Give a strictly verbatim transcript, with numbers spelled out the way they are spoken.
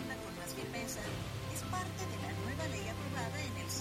enfrentarla con más firmeza es parte de la nueva ley aprobada en el